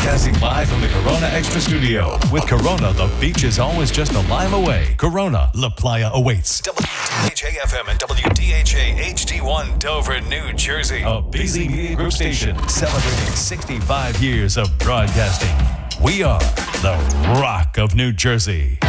Broadcasting live from the Corona Extra Studio. With Corona, the beach is always just a lime away. Corona, La Playa awaits. WDHA-FM and WDHA-HD1 Dover, New Jersey. A busy media group station celebrating 65 years of broadcasting. We are the Rock of New Jersey.